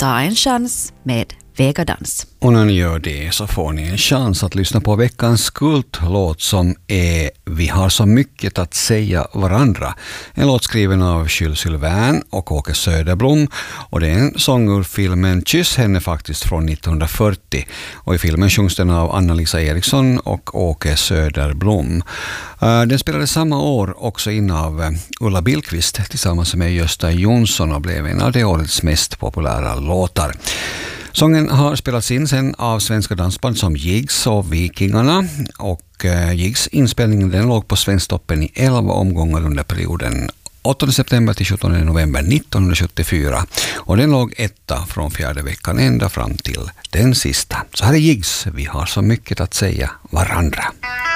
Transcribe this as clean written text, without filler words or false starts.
ta en chans med Vegadans. Och när ni gör det så får ni en chans att lyssna på veckans kultlåt som är Vi har så mycket att säga varandra. En låt skriven av Jules Sylvain och Åke Söderblom, och det är en sång ur filmen Kyss henne faktiskt från 1940, och i filmen sjungs den av Anna-Lisa Eriksson och Åke Söderblom. Den spelades samma år också in av Ulla Billqvist tillsammans med Gösta Jonsson och blev en av de årets mest populära låtar. Sången har spelats in sen av svenska dansband som Jigs och Vikingarna, och Jigs inspelningen den låg på Svensktoppen i 11 omgångar under perioden 8 september till 17 november 1974, och den låg etta från 4:e veckan ända fram till den sista. Så här är Jigs, Vi har så mycket att säga varandra.